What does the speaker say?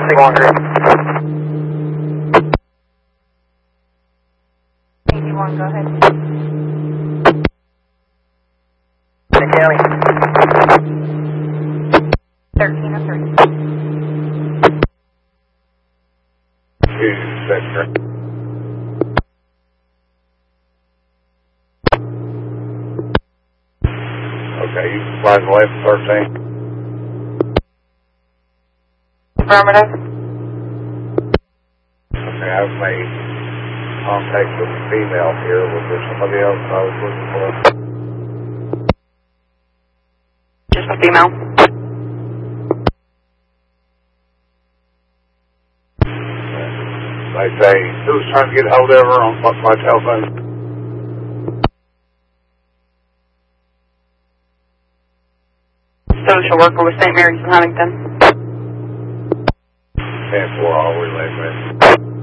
100. 81, go ahead. County. 1303. Sector. Okay, you can fly away for 13. Affirmative. Okay, I've made contact with the female here. Was there somebody else I was looking for? Just a female. They say, who's trying to get hold of her on my telephone? Social worker with St. Mary's in Huntington. 10-4, all relay, man.